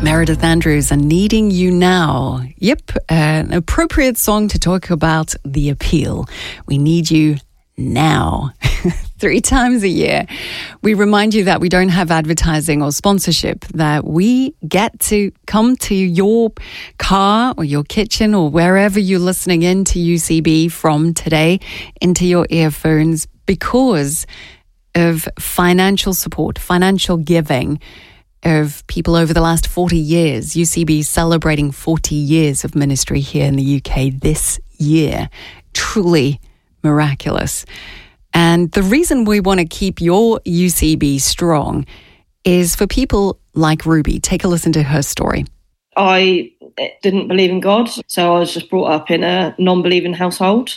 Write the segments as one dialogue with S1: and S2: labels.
S1: Meredith Andrews and Needing You Now. Yep, an appropriate song to talk about the appeal. We need you now. 3 times a year. We remind you that we don't have advertising or sponsorship, that we get to come to your car or your kitchen or wherever you're listening in to UCB from today into your earphones because of financial support, financial giving of people over the last 40 years. UCB celebrating 40 years of ministry here in the UK this year. Truly miraculous. And the reason we want to keep your UCB strong is for people like Ruby. Take a listen to her story.
S2: I didn't believe in God, so I was just brought up in a non-believing household.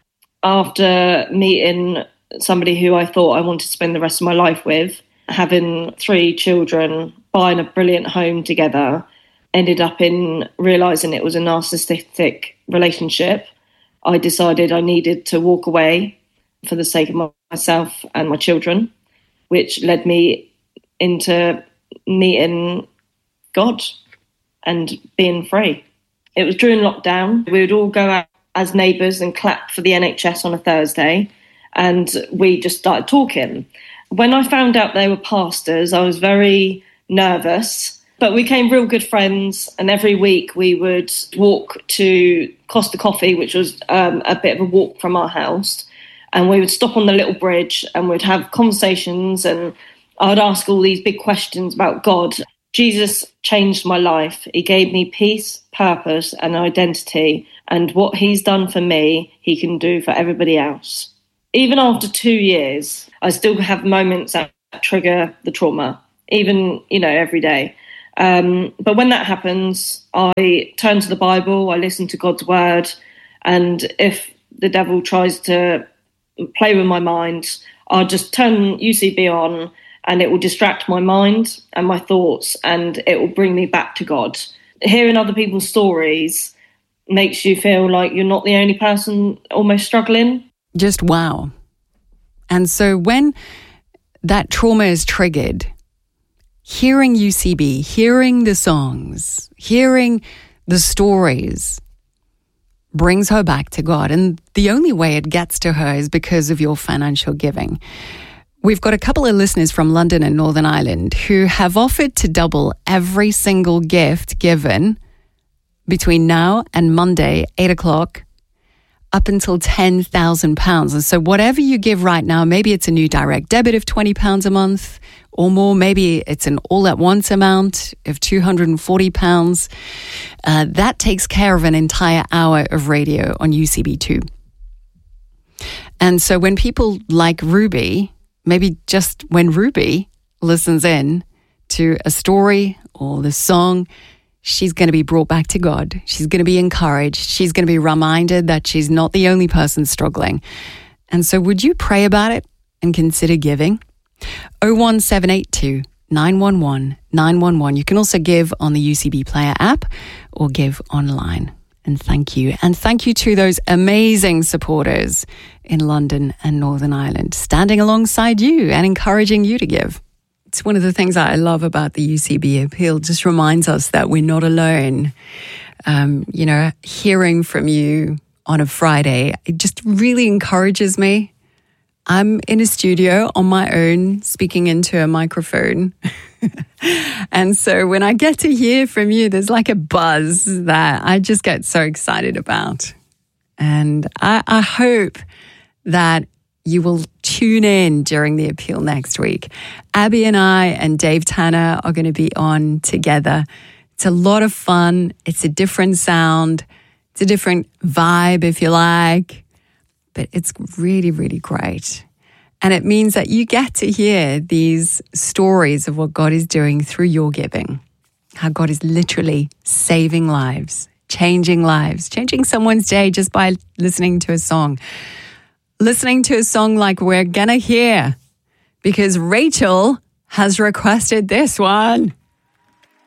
S2: After meeting somebody who I thought I wanted to spend the rest of my life with, having 3 children, buying a brilliant home together, ended up in realising it was a narcissistic relationship. I decided I needed to walk away for the sake of myself and my children, which led me into meeting God and being free. It was during lockdown. We would all go out as neighbours and clap for the NHS on a Thursday, and we just started talking. When I found out they were pastors, I was very nervous, but we became real good friends. And every week we would walk to Costa Coffee, which was a bit of a walk from our house. And we would stop on the little bridge and we'd have conversations. And I'd ask all these big questions about God. Jesus changed my life. He gave me peace, purpose, and identity. And what he's done for me, he can do for everybody else. Even after 2 years, I still have moments that trigger the trauma, even, every day. But when that happens, I turn to the Bible, I listen to God's word. And if the devil tries to play with my mind, I'll just turn UCB on and it will distract my mind and my thoughts and it will bring me back to God. Hearing other people's stories makes you feel like you're not the only person almost struggling.
S1: Just wow. And so when that trauma is triggered, hearing UCB, hearing the songs, hearing the stories brings her back to God. And the only way it gets to her is because of your financial giving. We've got a couple of listeners from London and Northern Ireland who have offered to double every single gift given between now and Monday, 8 o'clock, up until £10,000. And so whatever you give right now, maybe it's a new direct debit of £20 a month or more. Maybe it's an all-at-once amount of £240. That takes care of an entire hour of radio on UCB2. And so when people like Ruby, maybe just when Ruby listens in to a story or the song, she's going to be brought back to God. She's going to be encouraged. She's going to be reminded that she's not the only person struggling. And so would you pray about it and consider giving? 01782 911 911. You can also give on the UCB Player app or give online. And thank you. And thank you to those amazing supporters in London and Northern Ireland, standing alongside you and encouraging you to give. It's one of the things that I love about the UCB appeal. Just reminds us that we're not alone. Hearing from you on a Friday, it just really encourages me. I'm in a studio on my own, speaking into a microphone. And so when I get to hear from you, there's like a buzz that I just get so excited about. And I hope that you will tune in during the appeal next week. Abby and I and Dave Tanner are going to be on together. It's a lot of fun. It's a different sound. It's a different vibe, if you like. But it's really, really great. And it means that you get to hear these stories of what God is doing through your giving. How God is literally saving lives, changing someone's day just by listening to a song. Listening to a song like we're gonna hear, because Rachel has requested this one.